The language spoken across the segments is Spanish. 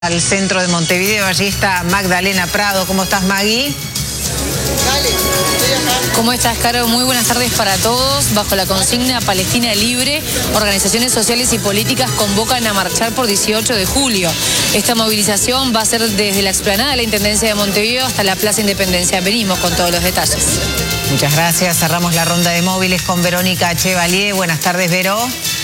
Al centro de Montevideo, allí está Magdalena Prado. ¿Cómo estás, Magui? ¿Cómo estás, Caro? Muy buenas tardes para todos. Bajo la consigna Palestina Libre, organizaciones sociales y políticas convocan a marchar por 18 de julio. Esta movilización va a ser desde la explanada de la Intendencia de Montevideo hasta la Plaza Independencia. Venimos con todos los detalles. Muchas gracias. Cerramos la ronda de móviles con Verónica Chevalier. Buenas tardes, Vero.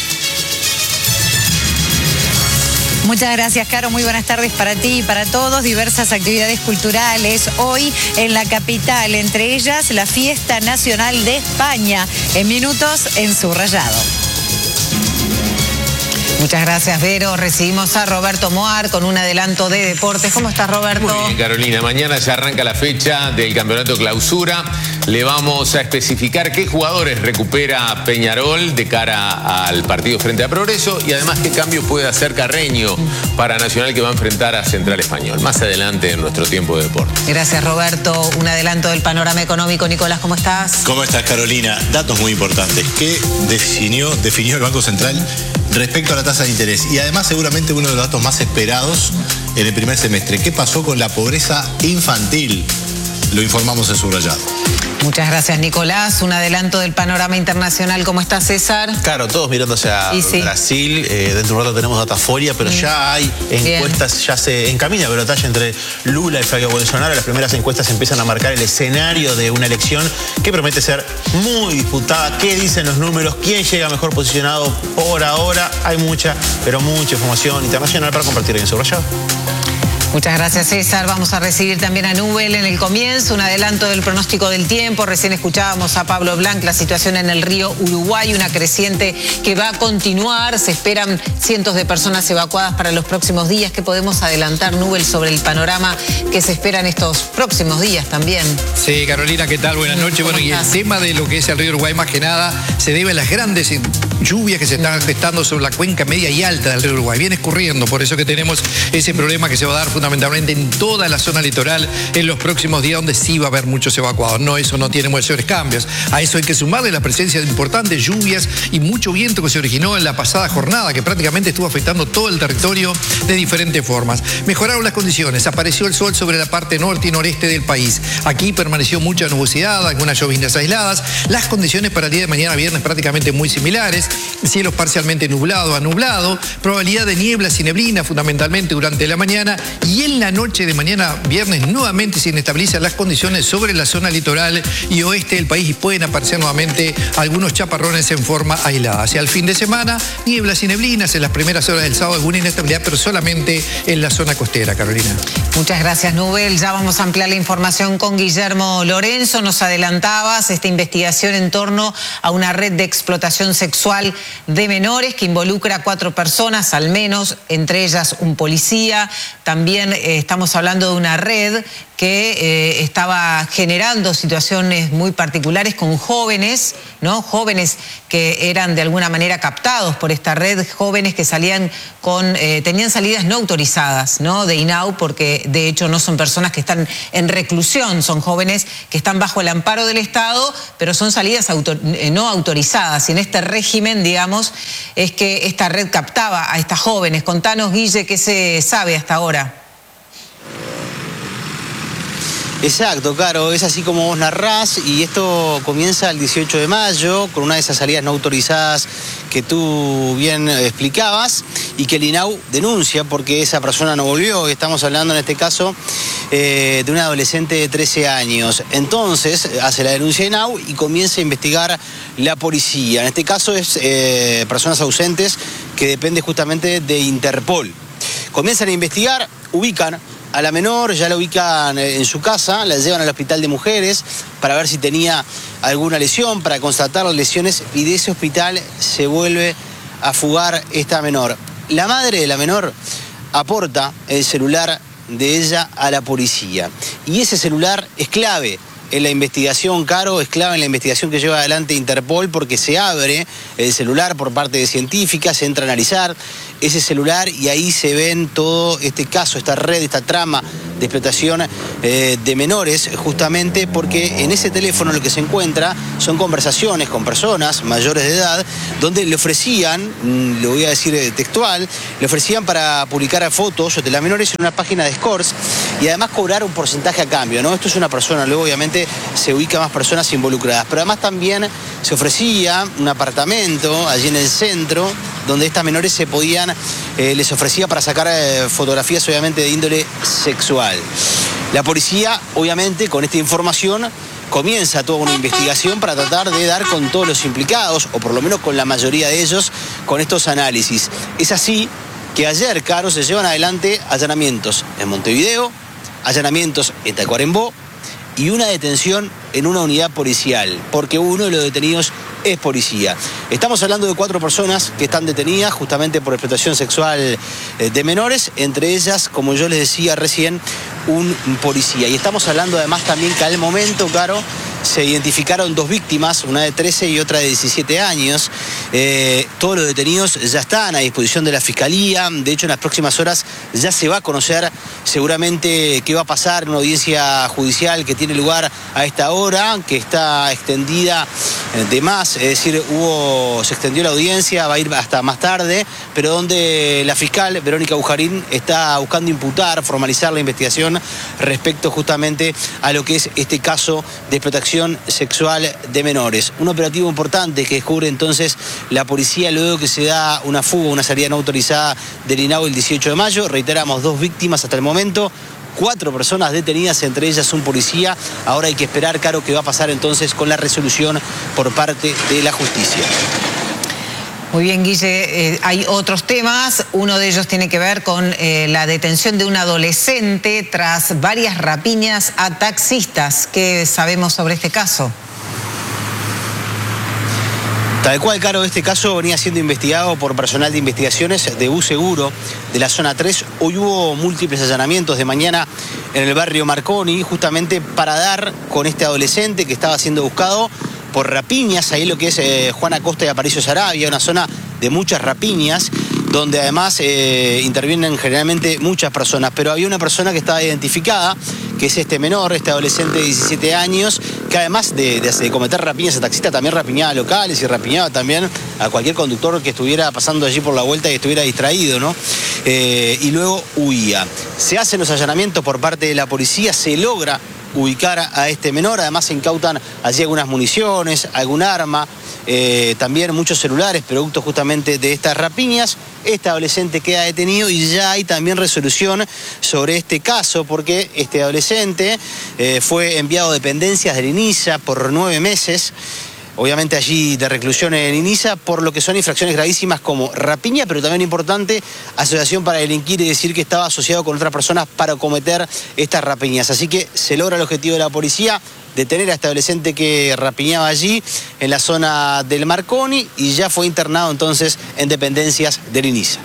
Muchas gracias, Caro. Muy buenas tardes para ti y para todos. Diversas actividades culturales hoy en la capital, entre ellas la Fiesta Nacional de España. En minutos en Subrayado. Muchas gracias, Vero. Recibimos a Roberto Moar con un adelanto de deportes. ¿Cómo estás, Roberto? Muy bien, Carolina. Mañana ya arranca la fecha del Campeonato Clausura. Le vamos a especificar qué jugadores recupera Peñarol de cara al partido frente a Progreso y además qué cambio puede hacer Carreño para Nacional, que va a enfrentar a Central Español. Más adelante en nuestro tiempo de deporte. Gracias, Roberto. Un adelanto del panorama económico. Nicolás, ¿cómo estás? ¿Cómo estás, Carolina? Datos muy importantes. ¿Qué definió el Banco Central respecto a la tasa de interés? Y además seguramente uno de los datos más esperados en el primer semestre. ¿Qué pasó con la pobreza infantil? Lo informamos en Subrayado. Muchas gracias, Nicolás. Un adelanto del panorama internacional. ¿Cómo está, César? Claro, todos mirando hacia Brasil. Dentro de un rato tenemos Datafolia, pero ya hay encuestas, ya se encamina el balotaje entre Lula y Jair Bolsonaro. Las primeras encuestas empiezan a marcar el escenario de una elección que promete ser muy disputada. ¿Qué dicen los números? ¿Quién llega mejor posicionado por ahora? Hay mucha, pero mucha información internacional para compartir en Subrayado. Muchas gracias, César. Vamos a recibir también a Nubel en el comienzo, un adelanto del pronóstico del tiempo. Recién escuchábamos a Pablo Blanc, la situación en el río Uruguay, una creciente que va a continuar. Se esperan cientos de personas evacuadas para los próximos días. ¿Qué podemos adelantar, Nubel, sobre el panorama que se espera en estos próximos días también? Sí, Carolina, ¿qué tal? Buenas noches. Bueno, y el tema de lo que es el río Uruguay, más que nada, se debe a las grandes lluvias que se están gestando sobre la cuenca media y alta del río Uruguay. Viene escurriendo, por eso que tenemos ese problema que se va a dar fundamentalmente en toda la zona litoral en los próximos días, donde sí va a haber muchos evacuados. No, eso no tiene mayores cambios. A eso hay que sumarle la presencia de importantes lluvias y mucho viento que se originó en la pasada jornada, que prácticamente estuvo afectando todo el territorio de diferentes formas. Mejoraron las condiciones, apareció el sol sobre la parte norte y noreste del país. Aquí permaneció mucha nubosidad, algunas lloviznas aisladas. Las condiciones para el día de mañana viernes prácticamente muy similares. Cielos parcialmente nublado a nublado, probabilidad de nieblas y neblina fundamentalmente durante la mañana, y en la noche de mañana viernes nuevamente se inestabilizan las condiciones sobre la zona litoral y oeste del país y pueden aparecer nuevamente algunos chaparrones en forma aislada. Hacia el fin de semana, nieblas y neblinas en las primeras horas del sábado, alguna inestabilidad, pero solamente en la zona costera, Carolina. Muchas gracias, Nubel. Ya vamos a ampliar la información con Guillermo Lorenzo. Nos adelantabas esta investigación en torno a una red de explotación sexual de menores que involucra a 4 personas, al menos, entre ellas un policía. También estamos hablando de una red que estaba generando situaciones muy particulares con jóvenes, ¿no? Jóvenes que eran de alguna manera captados por esta red, jóvenes que salían tenían salidas no autorizadas, ¿no? De INAU, porque de hecho no son personas que están en reclusión, son jóvenes que están bajo el amparo del Estado, pero son salidas no autorizadas. Y en este régimen, digamos, es que esta red captaba a estas jóvenes. Contanos, Guille, ¿qué se sabe hasta ahora? Exacto, Caro, es así como vos narrás, y esto comienza el 18 de mayo con una de esas salidas no autorizadas que tú bien explicabas y que el INAU denuncia porque esa persona no volvió. Estamos hablando en este caso de una adolescente de 13 años. Entonces hace la denuncia INAU y comienza a investigar la policía. En este caso es personas ausentes, que depende justamente de Interpol. Comienzan a investigar, ubican a la menor, ya la ubican en su casa, la llevan al hospital de mujeres para ver si tenía alguna lesión, para constatar las lesiones, y de ese hospital se vuelve a fugar esta menor. La madre de la menor aporta el celular de ella a la policía, y ese celular es clave en la investigación, Caro, es clave en la investigación que lleva adelante Interpol, porque se abre el celular por parte de científicas, se entra a analizar ese celular y ahí se ven todo este caso, esta red, esta trama de explotación de menores, justamente porque en ese teléfono lo que se encuentra son conversaciones con personas mayores de edad, donde le ofrecían, lo voy a decir textual, le ofrecían para publicar fotos de las menores en una página de Scores y además cobrar un porcentaje a cambio, ¿no? Esto es una persona, luego obviamente se ubica más personas involucradas, pero además también se ofrecía un apartamento allí en el centro donde estas menores se podían, les ofrecía para sacar fotografías obviamente de índole sexual. La policía, obviamente, con esta información comienza toda una investigación para tratar de dar con todos los implicados, o por lo menos con la mayoría de ellos, con estos análisis. Es así que ayer, Caro, se llevan adelante allanamientos en Montevideo, allanamientos en Tacuarembó y una detención en una unidad policial, porque uno de los detenidos es policía. Estamos hablando de 4 personas que están detenidas justamente por explotación sexual de menores, entre ellas, como yo les decía recién, un policía. Y estamos hablando además también que al momento, Caro, se identificaron 2 víctimas, una de 13 y otra de 17 años. Todos los detenidos ya están a disposición de la Fiscalía. De hecho, en las próximas horas ya se va a conocer seguramente qué va a pasar en una audiencia judicial que tiene lugar a esta hora, que está extendida de más, es decir, se extendió la audiencia, va a ir hasta más tarde, pero donde la fiscal Verónica Bujarín está buscando imputar, formalizar la investigación respecto justamente a lo que es este caso de explotación sexual de menores. Un operativo importante que descubre entonces la policía luego que se da una fuga, una salida no autorizada del INAU el 18 de mayo. Reiteramos, 2 víctimas hasta el momento, 4 personas detenidas, entre ellas un policía. Ahora hay que esperar, Caro, qué va a pasar entonces con la resolución por parte de la justicia. Muy bien, Guille, hay otros temas. Uno de ellos tiene que ver con la detención de un adolescente tras varias rapiñas a taxistas. ¿Qué sabemos sobre este caso? Tal cual, Caro, este caso venía siendo investigado por personal de investigaciones de Buseguro de la zona 3. Hoy hubo múltiples allanamientos de mañana en el barrio Marconi, justamente para dar con este adolescente que estaba siendo buscado por rapiñas, ahí lo que es Juan Acosta y Aparicio Saravia, una zona de muchas rapiñas, donde además intervienen generalmente muchas personas, pero había una persona que estaba identificada, que es este menor, este adolescente de 17 años, que además de cometer rapiñas a taxistas, también rapiñaba a locales y rapiñaba también a cualquier conductor que estuviera pasando allí por la vuelta y estuviera distraído, ¿no? Y luego huía. Se hacen los allanamientos por parte de la policía, se logra ubicar a este menor, además se incautan allí algunas municiones, algún arma, también muchos celulares, producto justamente de estas rapiñas. Este adolescente queda detenido y ya hay también resolución sobre este caso, porque este adolescente fue enviado a dependencias del INISA por 9 meses, obviamente allí de reclusión en INISA, por lo que son infracciones gravísimas como rapiña, pero también importante, asociación para delinquir y decir que estaba asociado con otras personas para cometer estas rapiñas. Así que se logra el objetivo de la policía, detener a este adolescente que rapiñaba allí en la zona del Marconi y ya fue internado entonces en dependencias del INISA.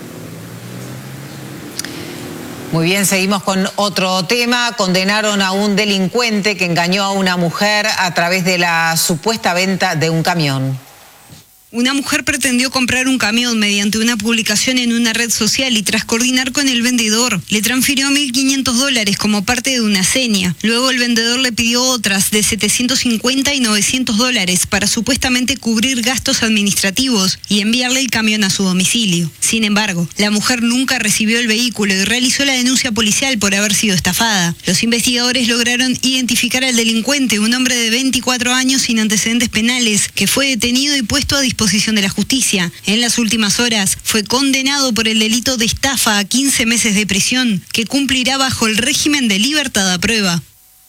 Muy bien, seguimos con otro tema. Condenaron a un delincuente que engañó a una mujer a través de la supuesta venta de un camión. Una mujer pretendió comprar un camión mediante una publicación en una red social y tras coordinar con el vendedor, le transfirió $1.500 como parte de una seña. Luego el vendedor le pidió otras de $750 y $900 para supuestamente cubrir gastos administrativos y enviarle el camión a su domicilio. Sin embargo, la mujer nunca recibió el vehículo y realizó la denuncia policial por haber sido estafada. Los investigadores lograron identificar al delincuente, un hombre de 24 años sin antecedentes penales, que fue detenido y puesto a disposición de la justicia. En las últimas horas fue condenado por el delito de estafa a 15 meses de prisión, que cumplirá bajo el régimen de libertad a prueba.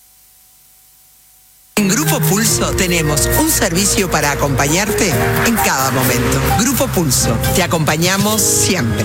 En Grupo Pulso tenemos un servicio para acompañarte en cada momento. Grupo Pulso, te acompañamos siempre.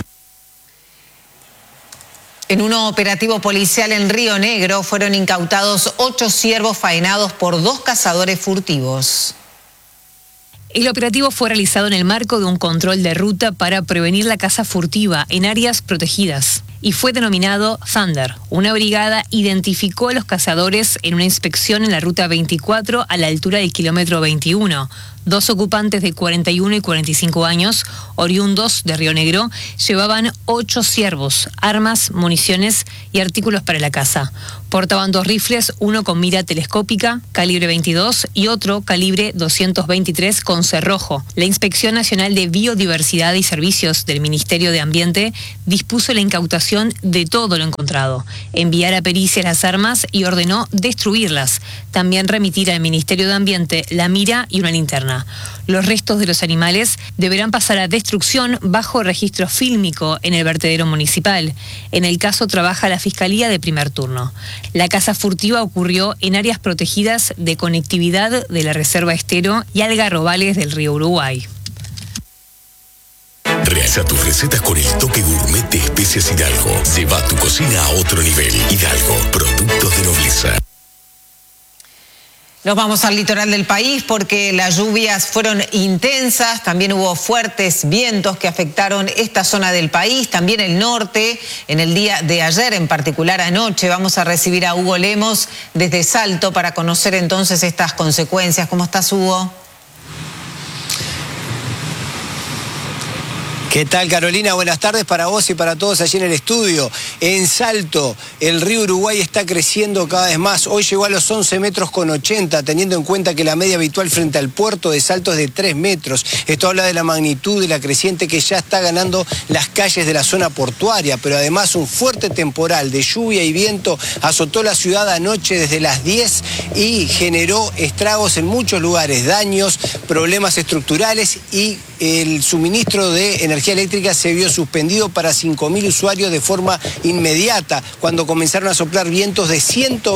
En un operativo policial en Río Negro fueron incautados 8 ciervos faenados por 2 cazadores furtivos. El operativo fue realizado en el marco de un control de ruta para prevenir la caza furtiva en áreas protegidas y fue denominado Thunder. Una brigada identificó a los cazadores en una inspección en la ruta 24 a la altura del kilómetro 21. 2 ocupantes de 41 y 45 años, oriundos de Río Negro, llevaban 8 ciervos, armas, municiones y artículos para la caza. Portaban 2 rifles, uno con mira telescópica, calibre 22, y otro calibre 223 con cerrojo. La Inspección Nacional de Biodiversidad y Servicios del Ministerio de Ambiente dispuso la incautación de todo lo encontrado, enviar a pericia las armas y ordenó destruirlas. También remitir al Ministerio de Ambiente la mira y una linterna. Los restos de los animales deberán pasar a destrucción bajo registro fílmico en el vertedero municipal. En el caso trabaja la Fiscalía de Primer Turno. La caza furtiva ocurrió en áreas protegidas de conectividad de la Reserva Estero y algarrobales del río Uruguay. Realiza tus recetas con el toque gourmet de Especias Hidalgo. Lleva tu cocina a otro nivel. Hidalgo, productos de nobleza. Nos vamos al litoral del país porque las lluvias fueron intensas, también hubo fuertes vientos que afectaron esta zona del país, también el norte, en el día de ayer, en particular anoche. Vamos a recibir a Hugo Lemos desde Salto para conocer entonces estas consecuencias. ¿Cómo estás, Hugo? ¿Qué tal, Carolina? Buenas tardes para vos y para todos allí en el estudio. En Salto, el río Uruguay está creciendo cada vez más. Hoy llegó a los 11 metros con 80, teniendo en cuenta que la media habitual frente al puerto de Salto es de 3 metros. Esto habla de la magnitud de la creciente que ya está ganando las calles de la zona portuaria, pero además un fuerte temporal de lluvia y viento azotó la ciudad anoche desde las 10 y generó estragos en muchos lugares, daños, problemas estructurales, y el suministro de energía eléctrica se vio suspendido para 5.000 usuarios de forma inmediata cuando comenzaron a soplar vientos de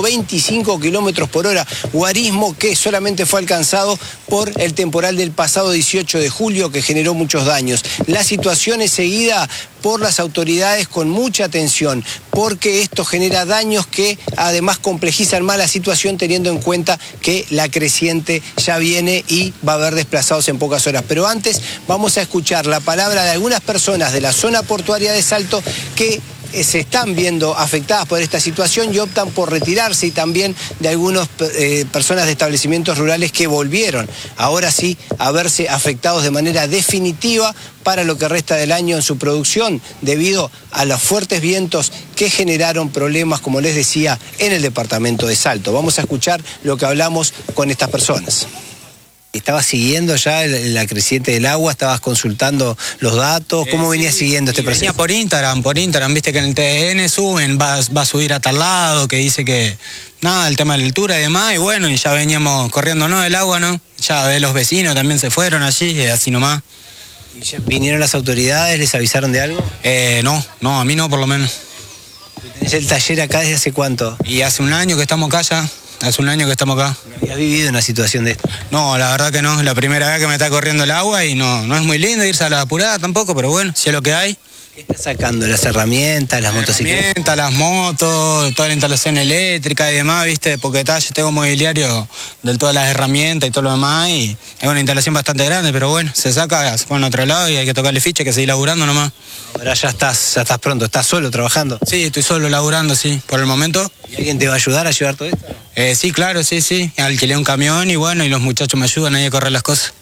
125 kilómetros por hora, guarismo que solamente fue alcanzado por el temporal del pasado 18 de julio que generó muchos daños. La situación es seguida por las autoridades con mucha atención, porque esto genera daños que además complejizan más la situación, teniendo en cuenta que la creciente ya viene y va a haber desplazados en pocas horas. Pero antes vamos a escuchar la palabra de algunas personas de la zona portuaria de Salto que se están viendo afectadas por esta situación y optan por retirarse, y también de algunas personas de establecimientos rurales que volvieron ahora sí a verse afectados de manera definitiva para lo que resta del año en su producción, debido a los fuertes vientos que generaron problemas, como les decía, en el departamento de Salto. Vamos a escuchar lo que hablamos con estas personas. ¿Estabas siguiendo ya la creciente del agua? ¿Estabas consultando los datos? ¿Cómo venías siguiendo este proceso? Venía por Instagram, viste que en el TN suben, va a subir a tal lado, que dice que, nada, el tema de la altura y demás, y bueno, y ya veníamos corriendo, ¿no?, del agua, ¿no? Ya de los vecinos también se fueron allí, así nomás. ¿Y ya vinieron las autoridades? ¿Les avisaron de algo? No, a mí no, por lo menos. ¿Tenés el taller acá desde hace cuánto? Y hace un año que estamos acá ya. Hace un año que estamos acá. ¿No habías vivido una situación de esto? No, la verdad que no. Es la primera vez que me está corriendo el agua y no es muy lindo irse a la apurada tampoco, pero bueno, si es lo que hay. ¿Qué estás sacando? ¿Las herramientas, las motocicletas? Las motos, toda la instalación eléctrica y demás, viste, porque yo tengo mobiliario de todas las herramientas y todo lo demás, y es una instalación bastante grande, pero bueno, se saca, se pone a otro lado y hay que tocarle ficha, que seguir laburando nomás. Ahora ya estás pronto, ¿estás solo trabajando? Sí, estoy solo laburando, sí, por el momento. ¿Y alguien te va a ayudar a llevar todo esto? Sí, claro, sí. Alquilé un camión y bueno, y los muchachos me ayudan ahí a correr las cosas.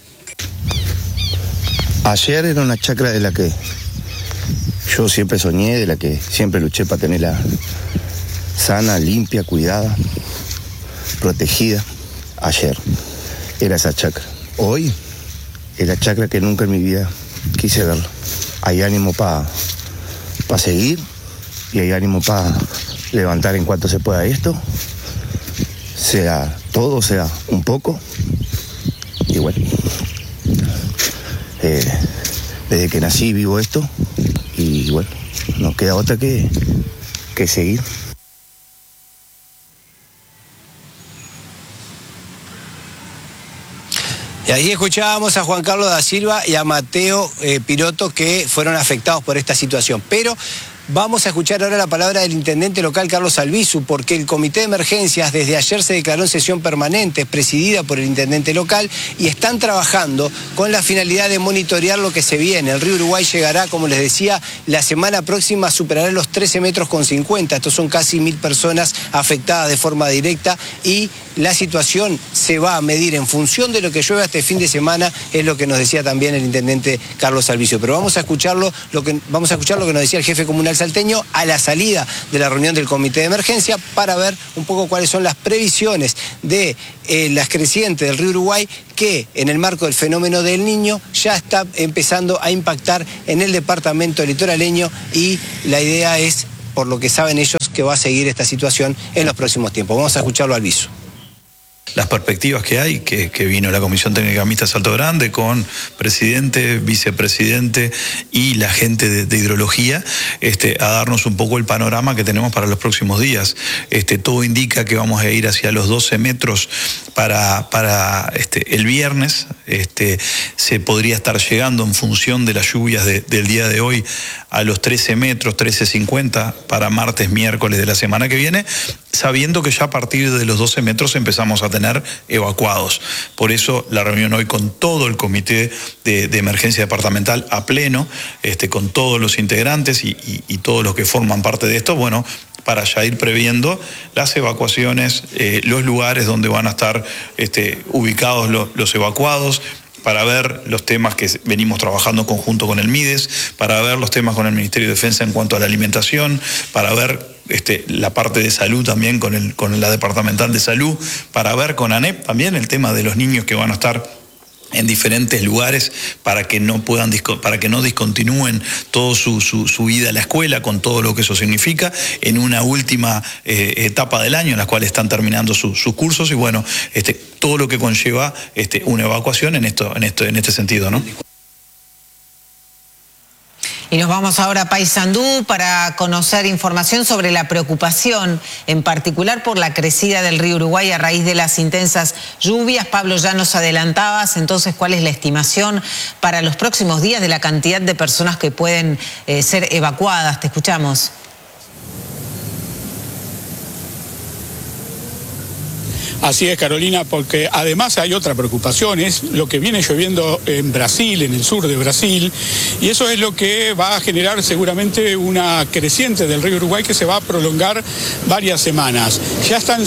Ayer era una chacra de la que yo siempre soñé, de la que siempre luché para tenerla sana, limpia, cuidada, protegida. Ayer era esa chacra. Hoy es la chacra que nunca en mi vida quise verlo. Hay ánimo para seguir y hay ánimo para levantar en cuanto se pueda esto, sea todo, sea un poco. Y bueno, desde que nací vivo esto y bueno, no queda otra que seguir. Y ahí escuchábamos a Juan Carlos da Silva y a Mateo Piroto, que fueron afectados por esta situación. Pero vamos a escuchar ahora la palabra del intendente local, Carlos Albizu, porque el comité de emergencias desde ayer se declaró en sesión permanente, presidida por el intendente local, y están trabajando con la finalidad de monitorear lo que se viene. El río Uruguay llegará, como les decía, la semana próxima a superar los 13 metros con 50. Estos son casi 1000 personas afectadas de forma directa, y la situación se va a medir en función de lo que llueva este fin de semana, es lo que nos decía también el intendente Carlos Alviso. Pero vamos a escuchar lo que nos decía el jefe comunal salteño a la salida de la reunión del comité de emergencia para ver un poco cuáles son las previsiones de las crecientes del río Uruguay que en el marco del fenómeno del Niño ya está empezando a impactar en el departamento litoraleño y la idea es, por lo que saben ellos, que va a seguir esta situación en los próximos tiempos. Vamos a escucharlo al Alviso. Las perspectivas que hay, que vino la Comisión Técnica Mixta Salto Grande con presidente, vicepresidente y la gente de hidrología, a darnos un poco el panorama que tenemos para los próximos días. Todo indica que vamos a ir hacia los 12 metros para el viernes. Se podría estar llegando en función de las lluvias del día de hoy a los 13 metros, 13.50 para martes, miércoles de la semana que viene, sabiendo que ya a partir de los 12 metros empezamos a tener evacuados. Por eso la reunión hoy con todo el comité de emergencia departamental a pleno, con todos los integrantes y todos los que forman parte de esto, bueno, para ya ir previendo las evacuaciones, los lugares donde van a estar ubicados los evacuados, para ver los temas que venimos trabajando conjunto con el MIDES, para ver los temas con el Ministerio de Defensa en cuanto a la alimentación, para ver la parte de salud también con la departamental de salud, para ver con ANEP también el tema de los niños que van a estar en diferentes lugares para que no discontinúen toda su ida a la escuela con todo lo que eso significa en una última etapa del año en la cual están terminando sus cursos y bueno, todo lo que conlleva una evacuación en este sentido, ¿no? Y nos vamos ahora a Paysandú para conocer información sobre la preocupación, en particular por la crecida del río Uruguay a raíz de las intensas lluvias. Pablo, ya nos adelantabas, entonces, ¿cuál es la estimación para los próximos días de la cantidad de personas que pueden ser evacuadas? Te escuchamos. Así es, Carolina, porque además hay otra preocupación, es lo que viene lloviendo en Brasil, en el sur de Brasil, y eso es lo que va a generar seguramente una creciente del río Uruguay que se va a prolongar varias semanas. Ya están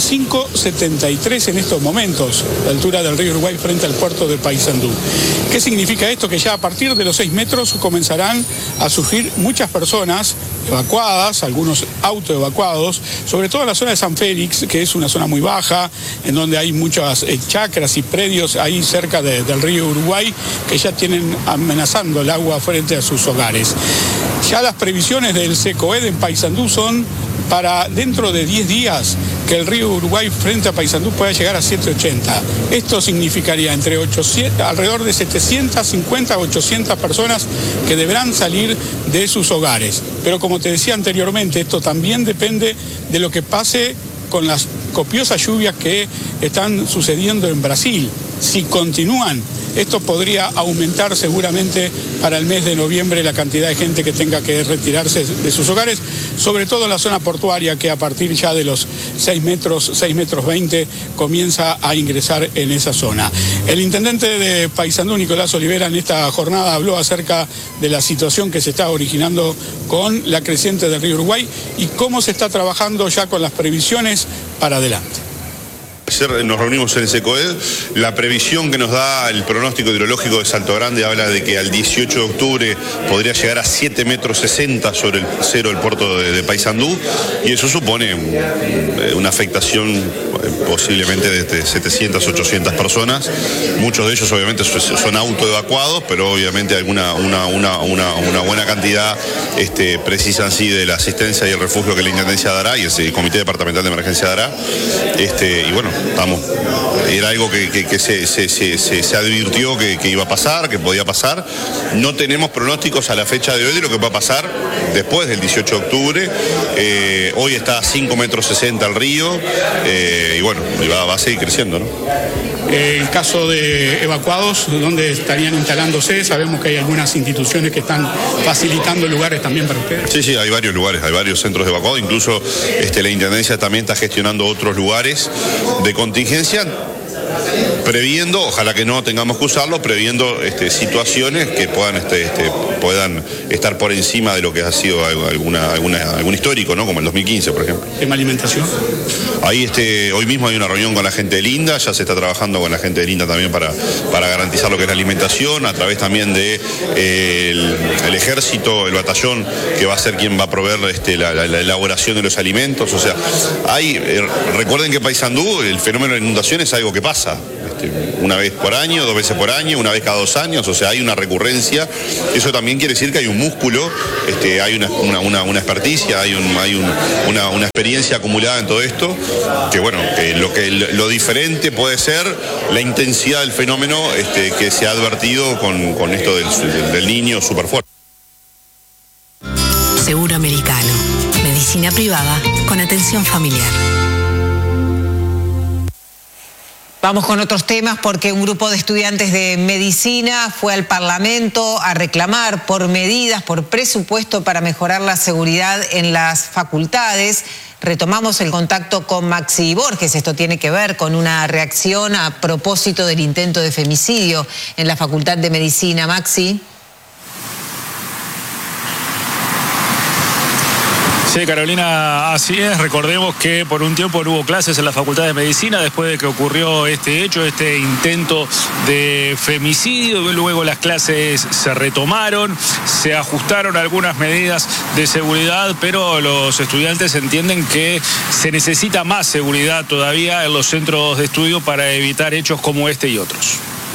5,73 en estos momentos, la altura del río Uruguay frente al puerto de Paysandú. ¿Qué significa esto? Que ya a partir de los 6 metros comenzarán a surgir muchas personas evacuadas, algunos autoevacuados, sobre todo en la zona de San Félix, que es una zona muy baja, en donde hay muchas chacras y predios ahí cerca del río Uruguay que ya tienen amenazando el agua frente a sus hogares. Ya las previsiones del SECOED en Paysandú son para dentro de 10 días que el río Uruguay frente a Paysandú pueda llegar a 780. Esto significaría alrededor de 750 a 800 personas que deberán salir de sus hogares. Pero como te decía anteriormente, esto también depende de lo que pase con las copiosas lluvias que están sucediendo en Brasil. Si continúan, esto podría aumentar seguramente para el mes de noviembre la cantidad de gente que tenga que retirarse de sus hogares, sobre todo en la zona portuaria, que a partir ya de los 6 metros 20, comienza a ingresar en esa zona. El intendente de Paysandú, Nicolás Olivera, en esta jornada habló acerca de la situación que se está originando con la creciente del río Uruguay y cómo se está trabajando ya con las previsiones para adelante. Ayer nos reunimos en el SECOED, la previsión que nos da el pronóstico hidrológico de Salto Grande habla de que al 18 de octubre podría llegar a 7,60 metros sobre el cero del puerto de Paysandú y eso supone una afectación posiblemente de 700, 800 personas. Muchos de ellos obviamente son autoevacuados, pero obviamente una buena cantidad precisan sí de la asistencia y el refugio que la Intendencia dará y el Comité Departamental de Emergencia dará. Y bueno, era algo que se advirtió que iba a pasar, que podía pasar. No tenemos pronósticos a la fecha de hoy de lo que va a pasar después del 18 de octubre. Hoy está a 5,60 metros el río y bueno, va a seguir creciendo, ¿no? El caso de evacuados, ¿dónde estarían instalándose? Sabemos que hay algunas instituciones que están facilitando lugares también para ustedes. Sí, hay varios lugares, hay varios centros de evacuados, incluso la Intendencia también está gestionando otros lugares de contingencia, previendo, ojalá que no tengamos que usarlo, previendo situaciones que puedan puedan estar por encima de lo que ha sido algún histórico, ¿no? Como el 2015, por ejemplo. ¿Tema alimentación? Ahí hoy mismo hay una reunión con la gente de Linda, ya se está trabajando con la gente de Linda también para garantizar lo que es la alimentación, a través también de el ejército, el batallón, que va a ser quien va a proveer la elaboración de los alimentos. O sea, recuerden que Paysandú, el fenómeno de inundación es algo que pasa. Una vez por año, 2 veces por año, una vez cada 2 años, o sea, hay una recurrencia. Eso también quiere decir que hay un músculo, hay una experticia, hay una experiencia acumulada en todo esto, que bueno, lo diferente puede ser la intensidad del fenómeno que se ha advertido con esto del niño súper fuerte. Seguro Americano, medicina privada con atención familiar. Vamos con otros temas porque un grupo de estudiantes de medicina fue al Parlamento a reclamar por medidas, por presupuesto para mejorar la seguridad en las facultades. Retomamos el contacto con Maxi Borges. Esto tiene que ver con una reacción a propósito del intento de femicidio en la Facultad de Medicina. Maxi. Sí, Carolina, así es. Recordemos que por un tiempo no hubo clases en la Facultad de Medicina después de que ocurrió este hecho, este intento de femicidio. Luego las clases se retomaron, se ajustaron algunas medidas de seguridad, pero los estudiantes entienden que se necesita más seguridad todavía en los centros de estudio para evitar hechos como este y otros.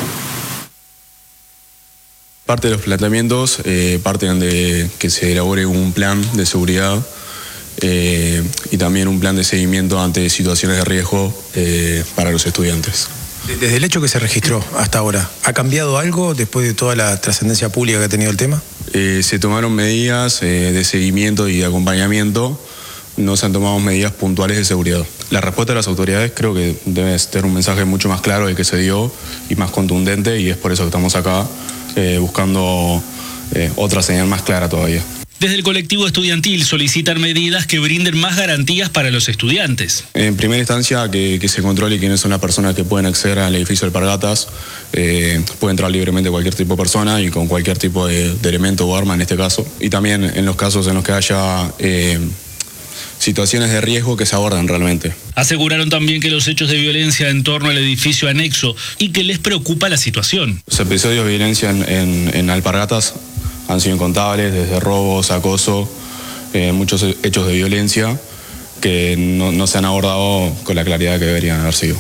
Parte de los planteamientos parten de que se elabore un plan de seguridad y también un plan de seguimiento ante situaciones de riesgo para los estudiantes. Desde el hecho que se registró hasta ahora, ¿ha cambiado algo después de toda la trascendencia pública que ha tenido el tema? Se tomaron medidas de seguimiento y de acompañamiento, no se han tomado medidas puntuales de seguridad. La respuesta de las autoridades creo que debe tener un mensaje mucho más claro del que se dio y más contundente, y es por eso que estamos acá buscando otra señal más clara todavía. Desde el colectivo estudiantil solicitan medidas que brinden más garantías para los estudiantes. En primera instancia, que se controle quiénes son las personas que pueden acceder al edificio de Alpargatas. Puede entrar libremente cualquier tipo de persona y con cualquier tipo de elemento o arma en este caso. Y también en los casos en los que haya situaciones de riesgo que se abordan realmente. Aseguraron también que los hechos de violencia en torno al edificio anexo y que les preocupa la situación. Los episodios de violencia en Alpargatas han sido incontables, desde robos, acoso, muchos hechos de violencia que no se han abordado con la claridad que deberían haber sido.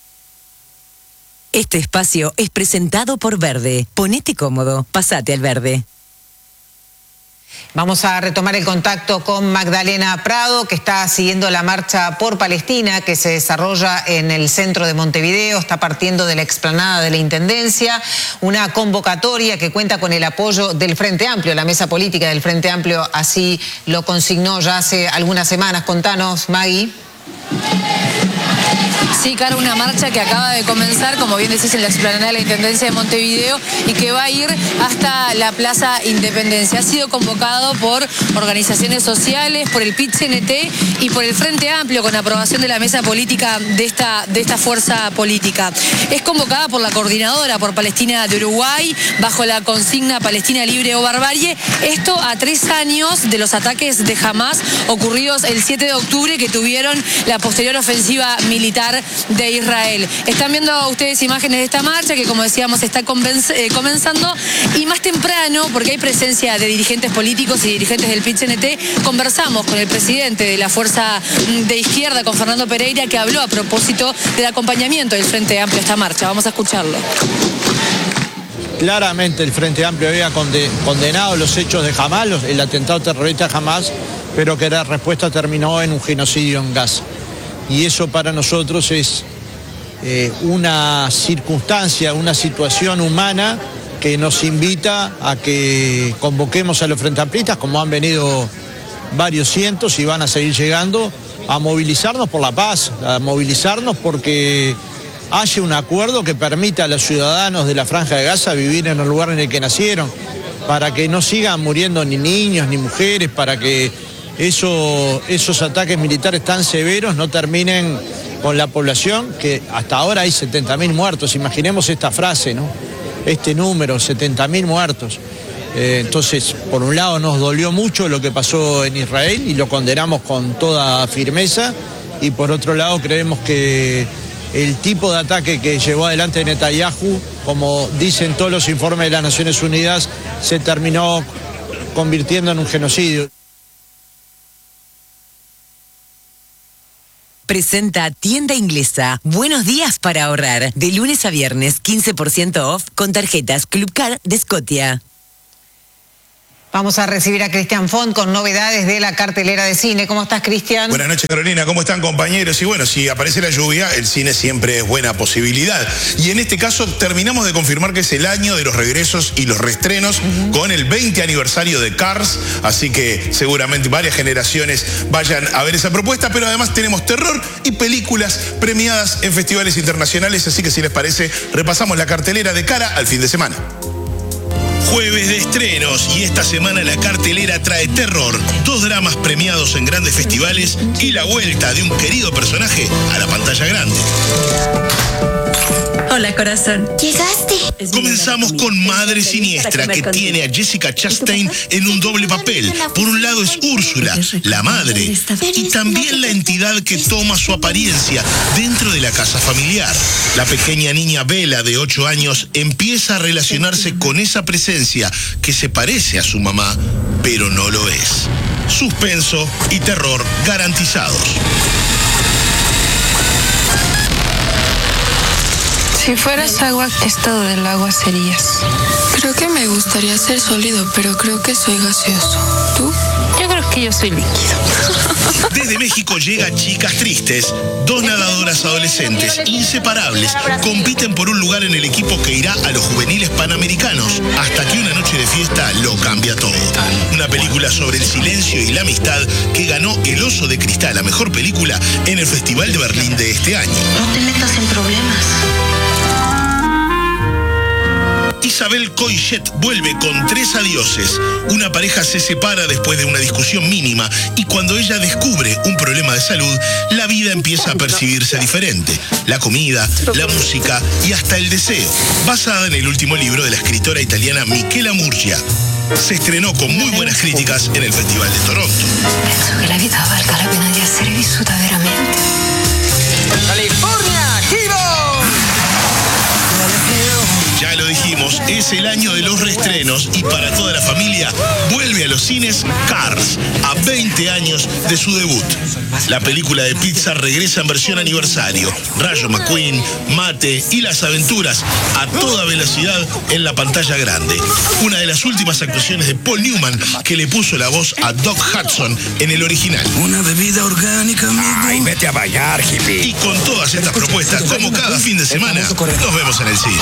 Este espacio es presentado por Verde. Ponete cómodo, pasate al Verde. Vamos a retomar el contacto con Magdalena Prado, que está siguiendo la marcha por Palestina que se desarrolla en el centro de Montevideo. Está partiendo de la explanada de la Intendencia, una convocatoria que cuenta con el apoyo del Frente Amplio. La mesa política del Frente Amplio así lo consignó ya hace algunas semanas. Contanos, Maggie. Sí, Caro, una marcha que acaba de comenzar, como bien decís, en la explanada de la Intendencia de Montevideo y que va a ir hasta la Plaza Independencia. Ha sido convocado por organizaciones sociales, por el PIT-CNT y por el Frente Amplio, con aprobación de la mesa política de esta fuerza política. Es convocada por la coordinadora por Palestina de Uruguay, bajo la consigna Palestina libre o barbarie. Esto a 3 años de los ataques de Hamás ocurridos el 7 de octubre, que tuvieron la posterior ofensiva militar de Israel. Están viendo ustedes imágenes de esta marcha que, como decíamos, está comenzando, y más temprano, porque hay presencia de dirigentes políticos y dirigentes del PIT-CNT, conversamos con el presidente de la fuerza de izquierda, con Fernando Pereira, que habló a propósito del acompañamiento del Frente Amplio a esta marcha. Vamos a escucharlo. Claramente el Frente Amplio había condenado los hechos de Hamás, el atentado terrorista de Hamás, pero que la respuesta terminó en un genocidio en Gaza. Y eso para nosotros es una circunstancia, una situación humana que nos invita a que convoquemos a los Frente Amplistas, como han venido varios cientos y van a seguir llegando, a movilizarnos por la paz, a movilizarnos porque haya un acuerdo que permita a los ciudadanos de la Franja de Gaza vivir en el lugar en el que nacieron, para que no sigan muriendo ni niños ni mujeres, para que esos ataques militares tan severos no terminen con la población, que hasta ahora hay 70.000 muertos. Imaginemos esta frase, ¿no? Este número, 70.000 muertos. Entonces, por un lado nos dolió mucho lo que pasó en Israel y lo condenamos con toda firmeza, y por otro lado creemos que el tipo de ataque que llevó adelante Netanyahu, como dicen todos los informes de las Naciones Unidas, se terminó convirtiendo en un genocidio. Presenta Tienda Inglesa. Buenos días para ahorrar. De lunes a viernes, 15% off con tarjetas Club Card de Scotia. Vamos a recibir a Cristian Font con novedades de la cartelera de cine. ¿Cómo estás, Cristian? Buenas noches, Carolina. ¿Cómo están, compañeros? Y bueno, si aparece la lluvia, el cine siempre es buena posibilidad. Y en este caso terminamos de confirmar que es el año de los regresos y los reestrenos con el 20 aniversario de Cars. Así que seguramente varias generaciones vayan a ver esa propuesta. Pero además tenemos terror y películas premiadas en festivales internacionales. Así que si les parece, repasamos la cartelera de cara al fin de semana. Jueves de estrenos, y esta semana la cartelera trae terror, 2 dramas premiados en grandes festivales y la vuelta de un querido personaje a la pantalla grande. Hola, corazón. ¿Llegaste? Comenzamos con Madre Siniestra, que tiene a Jessica Chastain en un doble papel. Por un lado es Úrsula, la madre, y también la entidad que toma su apariencia dentro de la casa familiar. La pequeña niña Bella, de 8 años, empieza a relacionarse con esa presencia que se parece a su mamá, pero no lo es. Suspenso y terror garantizados. Si fueras agua, ¿qué estado del agua serías? Creo que me gustaría ser sólido, pero creo que soy gaseoso. ¿Tú? Yo creo que yo soy líquido. Desde México llega Chicas Tristes. 2 nadadoras adolescentes inseparables compiten por un lugar en el equipo que irá a los juveniles panamericanos, hasta que una noche de fiesta lo cambia todo. Una película sobre el silencio y la amistad que ganó el Oso de Cristal a mejor película en el Festival de Berlín de este año. No te metas en problemas. Isabel Coixet vuelve con 3 adioses. Una pareja se separa después de una discusión mínima, y cuando ella descubre un problema de salud, la vida empieza a percibirse diferente. La comida, la música y hasta el deseo. Basada en el último libro de la escritora italiana Michela Murgia. Se estrenó con muy buenas críticas en el Festival de Toronto. Penso che la vita valga la pena di essere vissuta veramente. ¡California! ¡Giro! Ya lo dijimos, es el año de los reestrenos, y para toda la familia vuelve a los cines Cars, a 20 años de su debut. La película de Pixar regresa en versión aniversario. Rayo McQueen, Mate y las aventuras a toda velocidad en la pantalla grande. Una de las últimas actuaciones de Paul Newman, que le puso la voz a Doc Hudson en el original. Una bebida orgánica, amigo. Ay, vete a bañar, hippie. Y con todas estas propuestas, como cada fin de semana, nos vemos en el cine.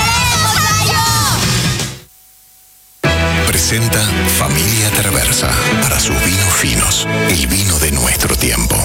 Presenta Familia Traversa, para sus vinos finos, el vino de nuestro tiempo.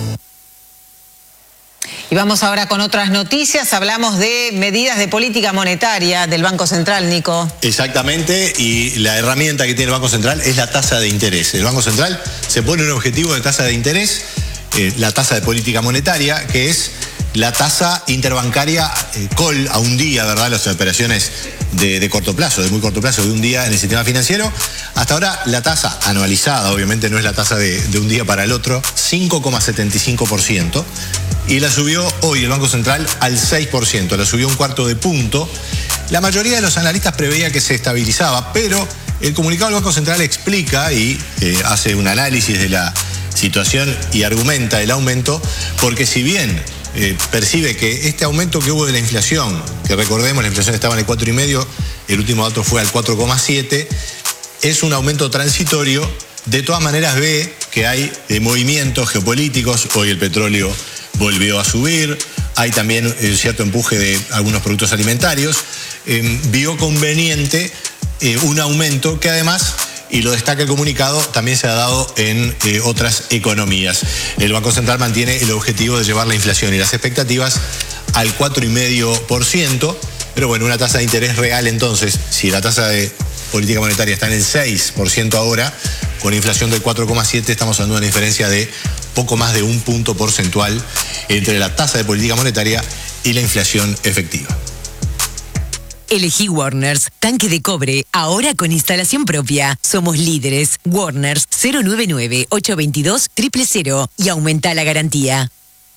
Y vamos ahora con otras noticias. Hablamos de medidas de política monetaria del Banco Central, Nico. Exactamente, y la herramienta que tiene el Banco Central es la tasa de interés. El Banco Central se pone un objetivo de tasa de interés, la tasa de política monetaria, que es la tasa interbancaria call a un día, ¿verdad? Las operaciones de corto plazo, de muy corto plazo, de un día en el sistema financiero. Hasta ahora la tasa anualizada, obviamente no es la tasa de un día para el otro, 5,75%. Y la subió hoy el Banco Central al 6%, la subió un cuarto de punto. La mayoría de los analistas preveía que se estabilizaba, pero el comunicado del Banco Central explica y hace un análisis de la situación y argumenta el aumento, porque si bien percibe que este aumento que hubo de la inflación, que recordemos la inflación estaba en el 4,5%, el último dato fue al 4,7%, es un aumento transitorio. De todas maneras ve que hay movimientos geopolíticos. Hoy el petróleo volvió a subir, hay también cierto empuje de algunos productos alimentarios. Vio conveniente un aumento que además, y lo destaca el comunicado, también se ha dado en otras economías. El Banco Central mantiene el objetivo de llevar la inflación y las expectativas al 4,5%, pero bueno, una tasa de interés real entonces, si la tasa de política monetaria está en el 6% ahora, con inflación del 4,7%, estamos hablando de una diferencia de poco más de 1 punto porcentual entre la tasa de política monetaria y la inflación efectiva. Elegí Warners, tanque de cobre, ahora con instalación propia. Somos líderes. Warners 099-822-000 y aumenta la garantía.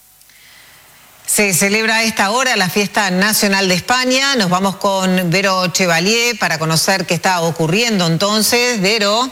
Se celebra a esta hora la Fiesta Nacional de España. Nos vamos con Vero Chevalier para conocer qué está ocurriendo entonces. Vero.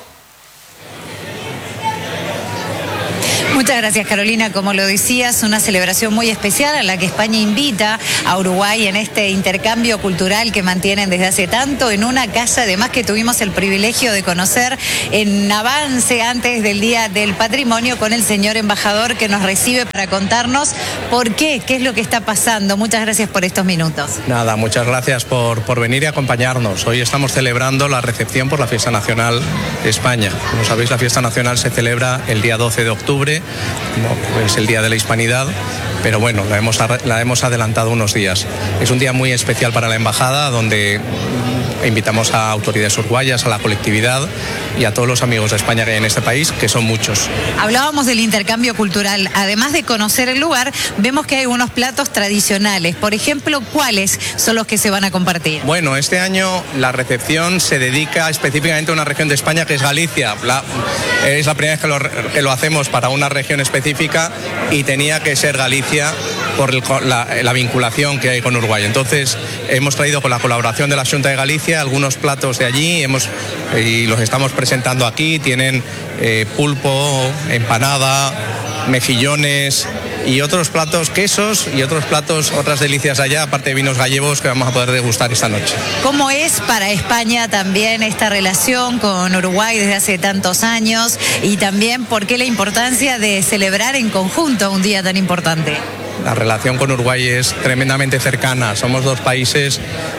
Muchas gracias, Carolina. Como lo decías, una celebración muy especial a la que España invita a Uruguay en este intercambio cultural que mantienen desde hace tanto, en una casa además que tuvimos el privilegio de conocer en avance antes del Día del Patrimonio con el señor embajador que nos recibe para contarnos por qué es lo que está pasando. Muchas gracias por estos minutos. Nada, muchas gracias por venir y acompañarnos. Hoy estamos celebrando la recepción por la Fiesta Nacional de España. Como sabéis, la Fiesta Nacional se celebra el día 12 de octubre. No, es el Día de la Hispanidad, pero bueno, la hemos adelantado unos días. Es un día muy especial para la Embajada, donde invitamos a autoridades uruguayas, a la colectividad y a todos los amigos de España que hay en este país, que son muchos. Hablábamos del intercambio cultural. Además de conocer el lugar, vemos que hay unos platos tradicionales. Por ejemplo, ¿cuáles son los que se van a compartir? Bueno, este año la recepción se dedica específicamente a una región de España que es Galicia. Es la primera vez que lo hacemos para una región específica y tenía que ser Galicia por la vinculación que hay con Uruguay. Entonces hemos traído con la colaboración de la Xunta de Galicia algunos platos de allí y los estamos presentando aquí. Tienen pulpo, empanada, mejillones y otros platos, quesos y otros platos, otras delicias allá, aparte de vinos gallegos que vamos a poder degustar esta noche. ¿Cómo es para España también esta relación con Uruguay desde hace tantos años? Y también, ¿por qué la importancia de celebrar en conjunto un día tan importante? La relación con Uruguay es tremendamente cercana. Somos dos países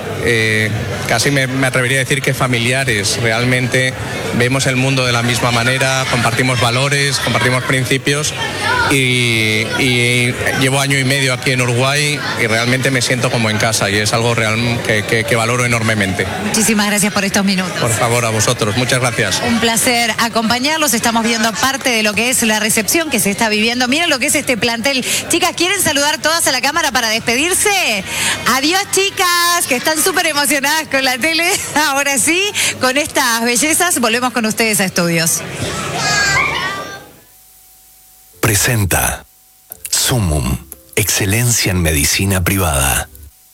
casi me atrevería a decir que familiares. Realmente vemos el mundo de la misma manera, compartimos valores, compartimos principios y llevo año y medio aquí en Uruguay y realmente me siento como en casa y es algo que valoro enormemente. Muchísimas gracias por estos minutos. Por favor, a vosotros. Muchas gracias. Un placer acompañarlos. Estamos viendo parte de lo que es la recepción que se está viviendo. Miren lo que es este plantel. Chicas, ¿quieren saludar todas a la cámara para despedirse? Adiós, chicas, que están súper emocionadas con la tele. Ahora sí, con estas bellezas, volvemos con ustedes a estudios. Presenta Sumum, excelencia en medicina privada.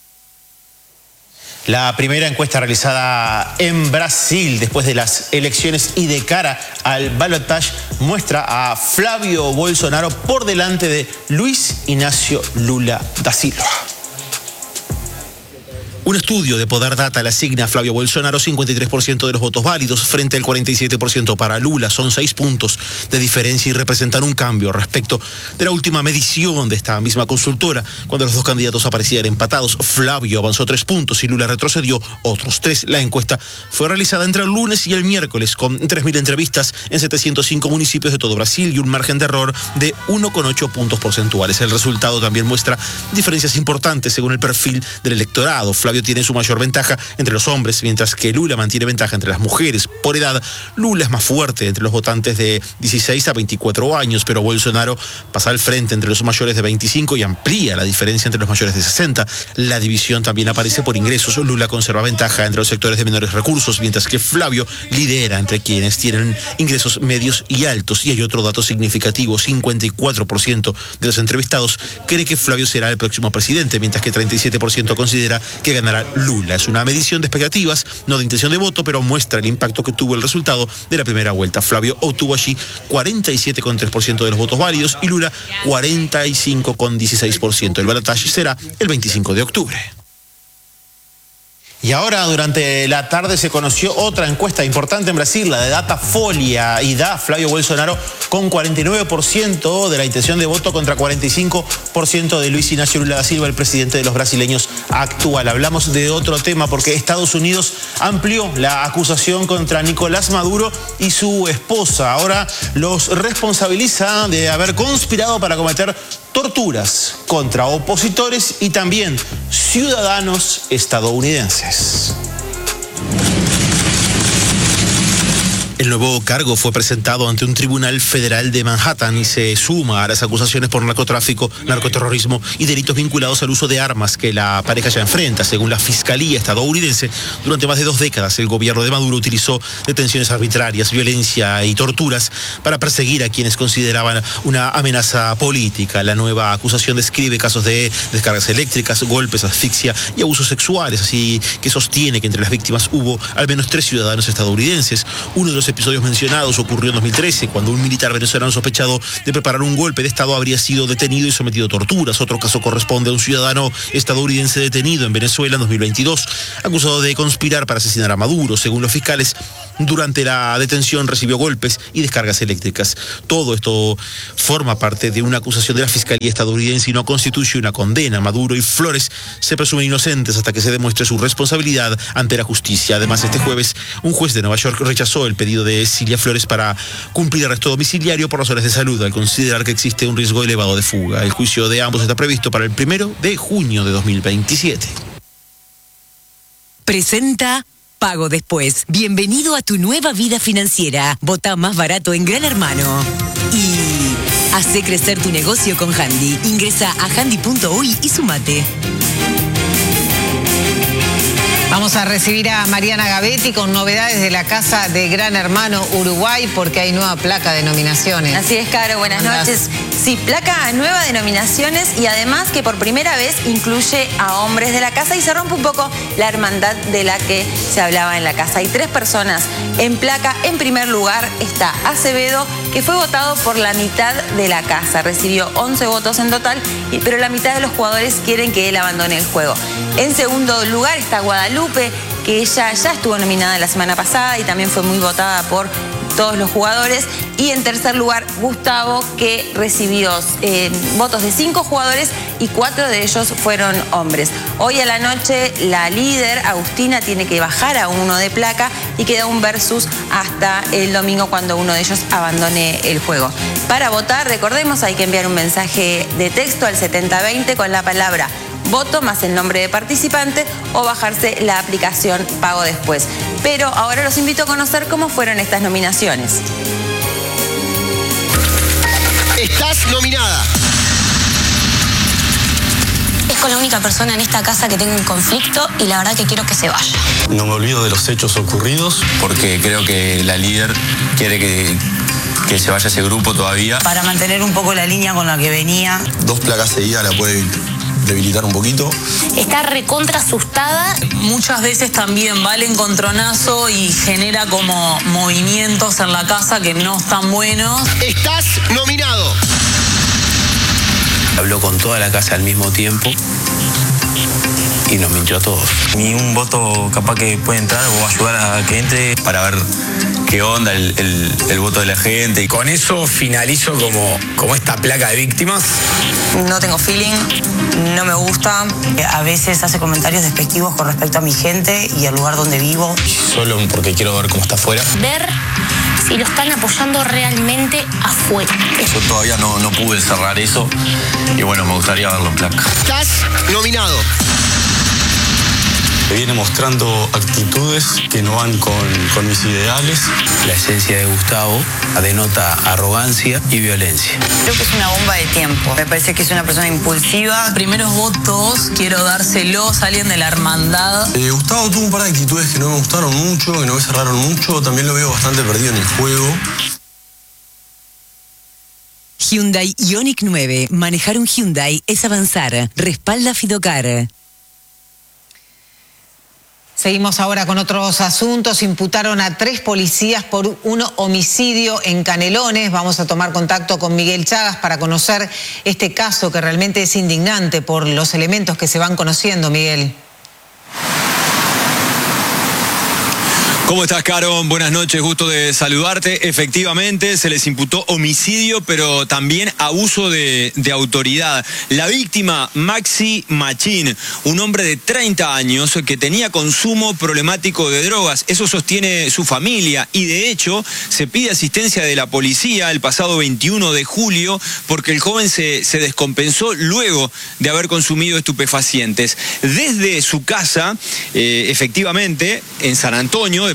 La primera encuesta realizada en Brasil después de las elecciones y de cara al balotaje muestra a Flavio Bolsonaro por delante de Luis Inácio Lula da Silva. Un estudio de Poder Data le asigna a Flavio Bolsonaro 53% de los votos válidos frente al 47% para Lula. Son 6 puntos de diferencia y representan un cambio respecto de la última medición de esta misma consultora. Cuando los dos candidatos aparecían empatados, Flavio avanzó 3 puntos y Lula retrocedió otros 3. La encuesta fue realizada entre el lunes y el miércoles con 3.000 entrevistas en 705 municipios de todo Brasil y un margen de error de 1,8 puntos porcentuales. El resultado también muestra diferencias importantes según el perfil del electorado. Flavio tiene su mayor ventaja entre los hombres, mientras que Lula mantiene ventaja entre las mujeres. Por edad, Lula es más fuerte entre los votantes de 16 a 24 años, pero Bolsonaro pasa al frente entre los mayores de 25 y amplía la diferencia entre los mayores de 60. La división también aparece por ingresos. Lula conserva ventaja entre los sectores de menores recursos, mientras que Flavio lidera entre quienes tienen ingresos medios y altos. Y hay otro dato significativo: 54% de los entrevistados cree que Flavio será el próximo presidente, mientras que 37% considera que ganará Lula. Es una medición de expectativas, no de intención de voto, pero muestra el impacto que tuvo el resultado de la primera vuelta. Flavio obtuvo allí 47,3% de los votos válidos y Lula 45,16%. El balotaje será el 25 de octubre. Y ahora, durante la tarde, se conoció otra encuesta importante en Brasil, la de Datafolha, y da Flavio Bolsonaro con 49% de la intención de voto contra 45% de Luis Inácio Lula da Silva, el presidente de los brasileños actual. Hablamos de otro tema porque Estados Unidos amplió la acusación contra Nicolás Maduro y su esposa. Ahora los responsabiliza de haber conspirado para cometer torturas contra opositores y también ciudadanos estadounidenses. El nuevo cargo fue presentado ante un tribunal federal de Manhattan y se suma a las acusaciones por narcotráfico, narcoterrorismo y delitos vinculados al uso de armas que la pareja ya enfrenta. Según la Fiscalía estadounidense, durante más de 2 décadas el gobierno de Maduro utilizó detenciones arbitrarias, violencia y torturas para perseguir a quienes consideraban una amenaza política. La nueva acusación describe casos de descargas eléctricas, golpes, asfixia y abusos sexuales, así que sostiene que entre las víctimas hubo al menos 3 ciudadanos estadounidenses. Uno de los episodios mencionados ocurrió en 2013, cuando un militar venezolano sospechado de preparar un golpe de Estado habría sido detenido y sometido a torturas. Otro caso corresponde a un ciudadano estadounidense detenido en Venezuela en 2022, acusado de conspirar para asesinar a Maduro. Según los fiscales, durante la detención recibió golpes y descargas eléctricas. Todo esto forma parte de una acusación de la Fiscalía estadounidense y no constituye una condena. Maduro y Flores se presumen inocentes hasta que se demuestre su responsabilidad ante la justicia. Además, este jueves, un juez de Nueva York rechazó el pedido de Cilia Flores para cumplir arresto domiciliario por razones de salud, al considerar que existe un riesgo elevado de fuga. El juicio de ambos está previsto para el 1 de junio de 2027. Presenta Pago Después. Bienvenido a tu nueva vida financiera. Vota más barato en Gran Hermano. Y hace crecer tu negocio con Handy. Ingresa a handy.uy y sumate. Vamos a recibir a Mariana Gavetti con novedades de la Casa de Gran Hermano Uruguay, porque hay nueva placa de nominaciones. Así es, Caro, buenas noches. Sí, placa nueva de nominaciones y además que por primera vez incluye a hombres de la casa y se rompe un poco la hermandad de la que se hablaba en la casa. Hay 3 personas en placa. En primer lugar está Acevedo, que fue votado por la mitad de la casa. Recibió 11 votos en total, pero la mitad de los jugadores quieren que él abandone el juego. En segundo lugar está Guadalupe, que ella ya estuvo nominada la semana pasada y también fue muy votada por todos los jugadores. Y en tercer lugar, Gustavo, que recibió votos de 5 jugadores y 4 de ellos fueron hombres. Hoy a la noche la líder, Agustina, tiene que bajar a uno de placa y queda un versus hasta el domingo cuando uno de ellos abandone el juego. Para votar, recordemos, hay que enviar un mensaje de texto al 7020 con la palabra voto más el nombre de participante o bajarse la aplicación Pago Después. Pero ahora los invito a conocer cómo fueron estas nominaciones. Estás nominada. Es con la única persona en esta casa que tengo un conflicto y la verdad que quiero que se vaya. No me olvido de los hechos ocurridos porque creo que la líder quiere que se vaya ese grupo todavía. Para mantener un poco la línea con la que venía. 2 placas seguidas la puede debilitar un poquito. Está recontra asustada. Muchas veces también va el encontronazo y genera como movimientos en la casa que no están buenos. Estás nominado. Habló con toda la casa al mismo tiempo y nos mintió a todos. Ni un voto capaz que puede entrar o ayudar a que entre para ver qué onda el voto de la gente. Y con eso finalizo como esta placa de víctimas. No tengo feeling, no me gusta. A veces hace comentarios despectivos con respecto a mi gente y al lugar donde vivo. Solo porque quiero ver cómo está afuera. Ver si lo están apoyando realmente afuera. Yo todavía no pude cerrar eso y bueno, me gustaría verlo en placa. Estás nominado. Viene mostrando actitudes que no van con mis ideales. La esencia de Gustavo denota arrogancia y violencia. Creo que es una bomba de tiempo. Me parece que es una persona impulsiva. Primeros votos, quiero dárselos a alguien de la hermandad. Gustavo tuvo un par de actitudes que no me gustaron mucho, que no me cerraron mucho. También lo veo bastante perdido en el juego. Hyundai Ioniq 9. Manejar un Hyundai es avanzar. Respalda Fidocar. Seguimos ahora con otros asuntos. Imputaron a 3 policías por un homicidio en Canelones. Vamos a tomar contacto con Miguel Chagas para conocer este caso que realmente es indignante por los elementos que se van conociendo, Miguel. ¿Cómo estás, Caro? Buenas noches, gusto de saludarte. Efectivamente, se les imputó homicidio, pero también abuso de autoridad. La víctima, Maxi Machín, un hombre de 30 años que tenía consumo problemático de drogas. Eso sostiene su familia y, de hecho, se pide asistencia de la policía el pasado 21 de julio porque el joven se descompensó luego de haber consumido estupefacientes. Desde su casa, efectivamente, en San Antonio,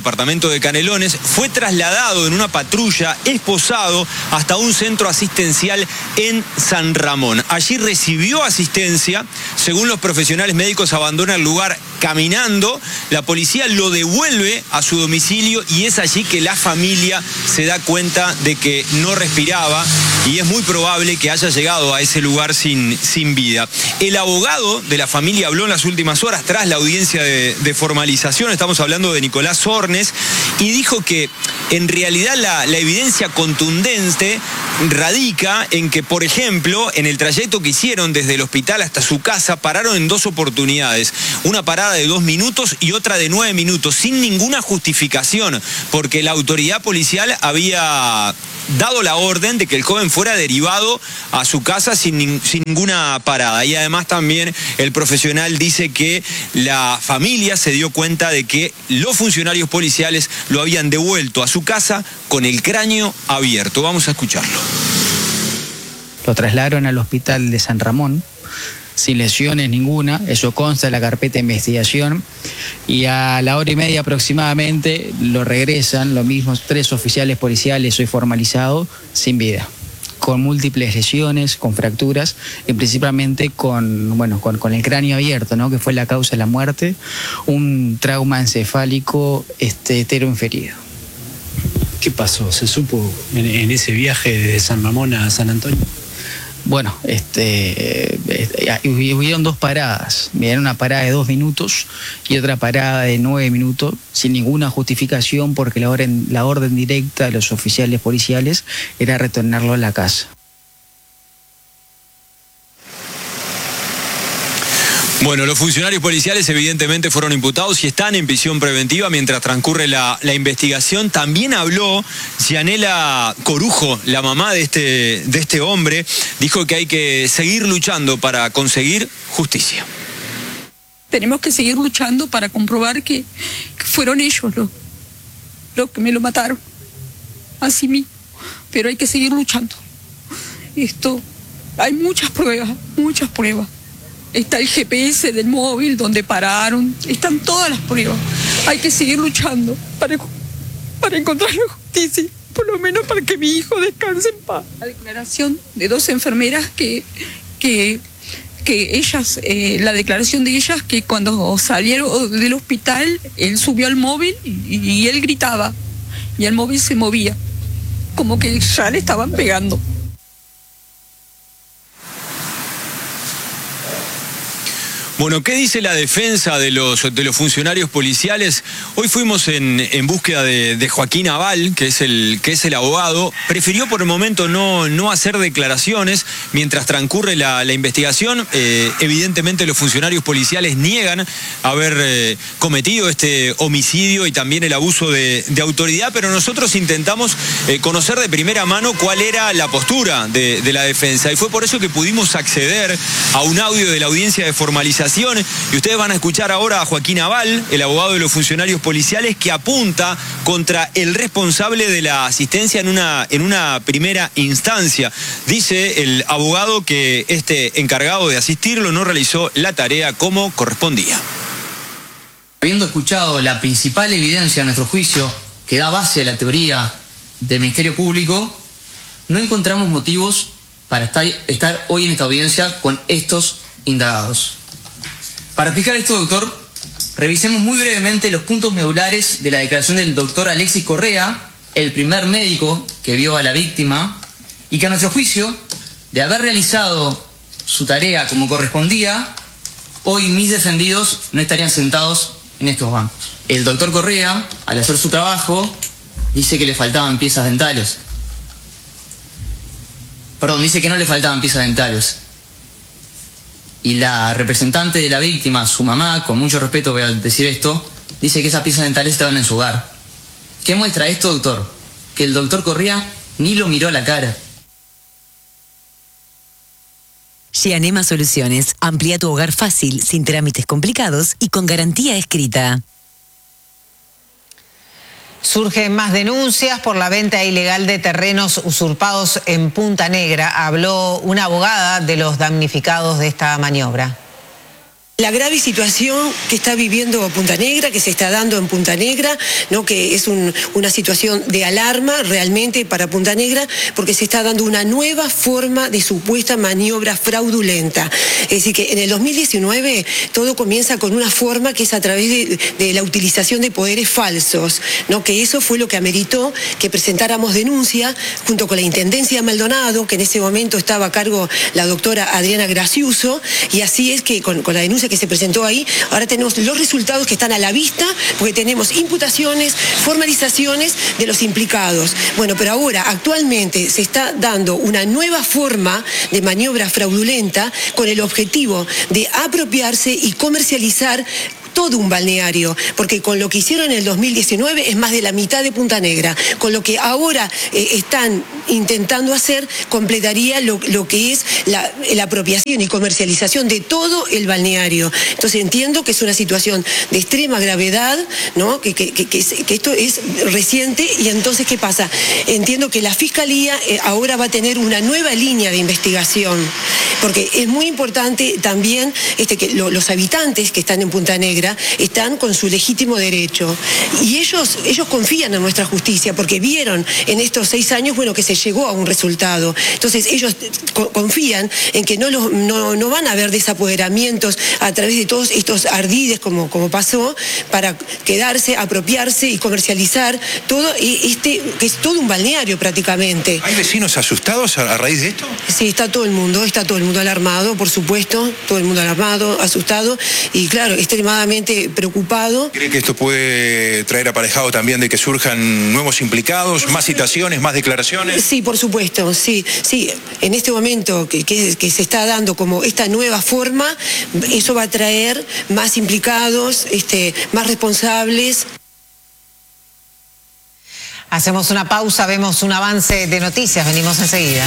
departamento de Canelones, fue trasladado en una patrulla, esposado, hasta un centro asistencial en San Ramón. Allí recibió asistencia. Según los profesionales médicos, abandona el lugar caminando. La policía lo devuelve a su domicilio y es allí que la familia se da cuenta de que no respiraba y es muy probable que haya llegado a ese lugar sin vida. El abogado de la familia habló en las últimas horas tras la audiencia de formalización. Estamos hablando de Nicolás Hornes, y dijo que en realidad la evidencia contundente radica en que, por ejemplo, en el trayecto que hicieron desde el hospital hasta su casa, pararon en 2 oportunidades. Una parada de 2 minutos y otra de 9 minutos, sin ninguna justificación, porque la autoridad policial había dado la orden de que el joven fuera derivado a su casa sin ninguna parada. Y además también el profesional dice que la familia se dio cuenta de que los funcionarios policiales lo habían devuelto a su casa con el cráneo abierto. Vamos a escucharlo. Lo trasladaron al hospital de San Ramón sin lesiones ninguna, eso consta en la carpeta de investigación, y a la 1:30 aproximadamente lo regresan los mismos 3 oficiales policiales hoy formalizados sin vida, con múltiples lesiones, con fracturas y principalmente con el cráneo abierto, ¿no?, que fue la causa de la muerte, un trauma encefálico heteroinferido. ¿Qué pasó? ¿Se supo en ese viaje de San Ramón a San Antonio? Bueno, hubieron 2 paradas. Una parada de 2 minutos y otra parada de 9 minutos, sin ninguna justificación, porque la orden directa de los oficiales policiales era retornarlo a la casa. Bueno, los funcionarios policiales evidentemente fueron imputados y están en prisión preventiva mientras transcurre la investigación. También habló Gianela Corujo, la mamá de este hombre. Dijo que hay que seguir luchando para conseguir justicia. Tenemos que seguir luchando para comprobar que fueron ellos los que me lo mataron. Así mismo. Pero hay que seguir luchando. Hay muchas pruebas, muchas pruebas. Está el GPS del móvil donde pararon, están todas las pruebas. Hay que seguir luchando para encontrar la justicia, por lo menos para que mi hijo descanse en paz. La declaración de 2 enfermeras que ellas, la declaración de ellas que cuando salieron del hospital, él subió al móvil y él gritaba y el móvil se movía, como que ya le estaban pegando. Bueno, ¿qué dice la defensa de los funcionarios policiales? Hoy fuimos en búsqueda de Joaquín Aval, que es el abogado. Prefirió por el momento no hacer declaraciones mientras transcurre la investigación. Evidentemente los funcionarios policiales niegan haber cometido este homicidio y también el abuso de autoridad, pero nosotros intentamos conocer de primera mano cuál era la postura de la defensa, y fue por eso que pudimos acceder a un audio de la audiencia de formalización. Y ustedes van a escuchar ahora a Joaquín Aval, el abogado de los funcionarios policiales, que apunta contra el responsable de la asistencia en una primera instancia. Dice el abogado que este encargado de asistirlo no realizó la tarea como correspondía. Habiendo escuchado la principal evidencia a nuestro juicio que da base a la teoría del Ministerio Público, no encontramos motivos para estar hoy en esta audiencia con estos indagados. Para explicar esto, doctor, revisemos muy brevemente los puntos medulares de la declaración del doctor Alexis Correa, el primer médico que vio a la víctima, y que a nuestro juicio, de haber realizado su tarea como correspondía, hoy mis defendidos no estarían sentados en estos bancos. El doctor Correa, al hacer su trabajo, dice que le faltaban piezas dentales. Perdón, dice que no le faltaban piezas dentales. Y la representante de la víctima, su mamá, con mucho respeto voy a decir esto, dice que esas piezas dentales estaban en su hogar. ¿Qué muestra esto, doctor? Que el doctor Correa ni lo miró a la cara. Gianema Soluciones. Amplía tu hogar fácil, sin trámites complicados y con garantía escrita. Surgen más denuncias por la venta ilegal de terrenos usurpados en Punta Negra. Habló una abogada de los damnificados de esta maniobra. La grave situación que está viviendo Punta Negra, que se está dando en Punta Negra, ¿no? Que es una situación de alarma realmente para Punta Negra, porque se está dando una nueva forma de supuesta maniobra fraudulenta. Es decir, que en el 2019 todo comienza con una forma que es a través de la utilización de poderes falsos, ¿no? Que eso fue lo que ameritó que presentáramos denuncia junto con la Intendencia de Maldonado, que en ese momento estaba a cargo la doctora Adriana Graciuso, y así es que con la denuncia que se presentó ahí, ahora tenemos los resultados que están a la vista, porque tenemos imputaciones, formalizaciones de los implicados. Bueno, pero ahora, actualmente, se está dando una nueva forma de maniobra fraudulenta con el objetivo de apropiarse y comercializar todo un balneario, porque con lo que hicieron en el 2019 es más de la mitad de Punta Negra. Con lo que ahora están intentando hacer, completaría lo que es la apropiación y comercialización de todo el balneario. Entonces entiendo que es una situación de extrema gravedad, ¿no? Que esto es reciente, y entonces, ¿qué pasa? Entiendo que la Fiscalía ahora va a tener una nueva línea de investigación, porque es muy importante también que los habitantes que están en Punta Negra están con su legítimo derecho, y ellos confían en nuestra justicia, porque vieron en estos 6 años, bueno, que se llegó a un resultado. Entonces ellos confían en que no van a haber desapoderamientos a través de todos estos ardides como pasó, para quedarse, apropiarse y comercializar todo que es todo un balneario prácticamente. ¿Hay vecinos asustados a raíz de esto? Sí, está todo el mundo alarmado, por supuesto, todo el mundo alarmado, asustado y, claro, extremadamente preocupado. ¿Cree que esto puede traer aparejado también de que surjan nuevos implicados, más citaciones, más declaraciones? Sí, por supuesto, sí. En este momento que se está dando como esta nueva forma, eso va a traer más implicados, más responsables. Hacemos una pausa, vemos un avance de noticias, venimos enseguida.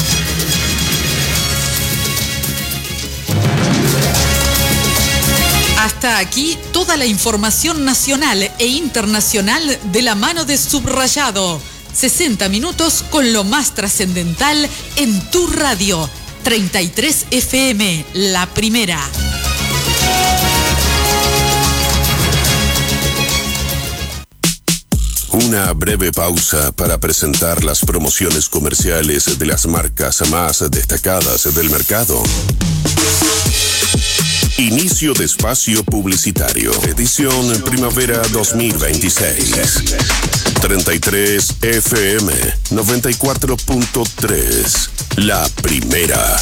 Hasta aquí toda la información nacional e internacional de la mano de Subrayado. 60 minutos con lo más trascendental en tu radio. 33 FM, la primera. Una breve pausa para presentar las promociones comerciales de las marcas más destacadas del mercado. Inicio de espacio publicitario. Edición Primavera 2026. 33 FM 94.3. La primera.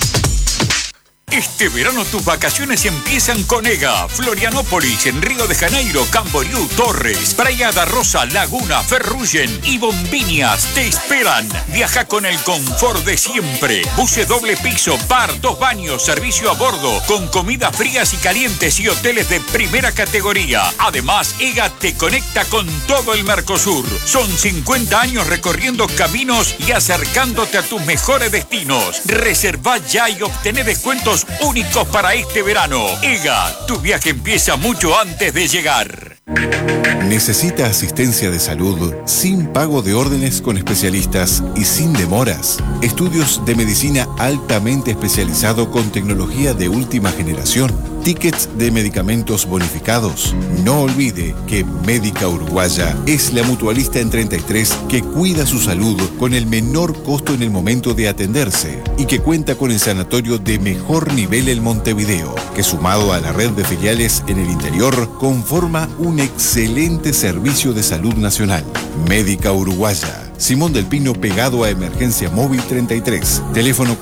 Este verano tus vacaciones empiezan con EGA, Florianópolis, en Río de Janeiro, Camboriú, Torres, Praia da Rosa, Laguna, Ferrugem y Bombiñas te esperan. Viaja con el confort de siempre. Buses doble piso, bar, 2 baños, servicio a bordo, con comidas frías y calientes y hoteles de primera categoría. Además, EGA te conecta con todo el Mercosur. Son 50 años recorriendo caminos y acercándote a tus mejores destinos. Reserva ya y obtené descuentos únicos para este verano. EGA, tu viaje empieza mucho antes de llegar. ¿Necesita asistencia de salud sin pago de órdenes con especialistas y sin demoras? Estudios de medicina altamente especializado con tecnología de última generación. Tickets de medicamentos bonificados. No olvide que Médica Uruguaya es la mutualista en 33 que cuida su salud con el menor costo en el momento de atenderse y que cuenta con el sanatorio de mejor nivel en Montevideo, que sumado a la red de filiales en el interior conforma un excelente servicio de salud nacional. Médica Uruguaya. Simón del Pino pegado a Emergencia Móvil 33. Teléfono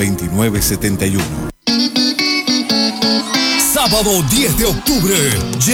4452-2971. Sábado 10 de octubre.